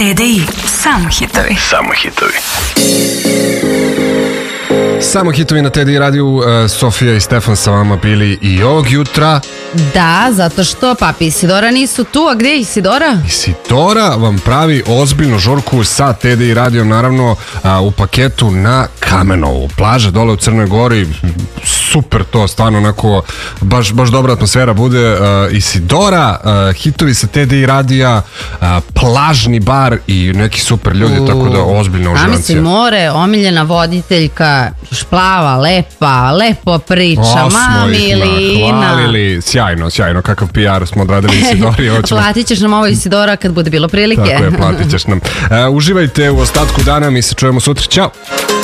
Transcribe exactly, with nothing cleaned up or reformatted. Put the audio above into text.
T D I, samo hitovi. Samo hitovi. Samo hitovi na T D I radiju. Sofija i Stefan sa vama bili i ovog jutra. Da, zato što papi Isidora nisu tu. A gdje je Isidora? Isidora vam pravi ozbiljnu žurku sa T D I radijom, naravno u paketu na Kamenovu. Plaža dole u Crnoj Gori. Super to, stvarno onako baš, baš dobra atmosfera bude. Isidora, hitovi sa T D I radija, plažni bar i neki super ljudi, U, tako da ozbiljna uživancija. Zamisli more, omiljena voditeljka, šplava, lepa, lepo priča, mamilina. Hvalili, sjajno, sjajno, kakav P R smo odradili Isidori. Platit ćeš nam ovo Isidora kad bude bilo prilike. Tako je, platit ćeš nam. Uh, uživajte u ostatku dana, mi se čujemo sutra, ćao!